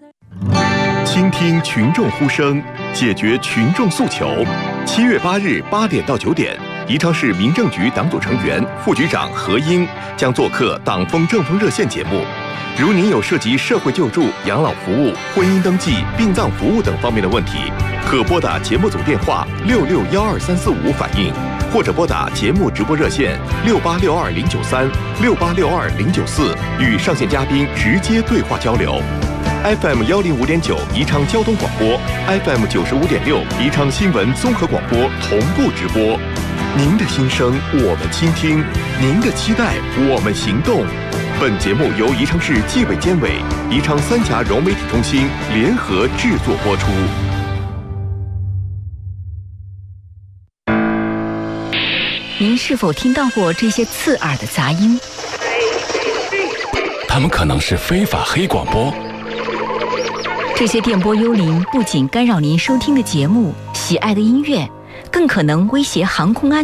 倾听群众呼声，解决群众诉求。7月8日8点到9点，宜昌市民政局党组成员、副局长何英将做客《党风政风热线》节目。如您有涉及社会救助、养老服务、婚姻登记、殡葬服务等方面的问题，可拨打节目组电话66123445反映，或者拨打节目直播热线6862-093、6862-094，与上线嘉宾直接对话交流。FM 105.9宜昌交通广播， FM 95.6宜昌新闻综合广播同步直播。您的心声我们倾听，您的期待我们行动。本节目由宜昌市纪委监委、宜昌三峡融媒体中心联合制作播出。 您是否听到过这些刺耳的杂音？ 它们可能是非法黑广播。 这些电波幽灵不仅干扰您收听的节目、喜爱的音乐，更可能威胁航空安全。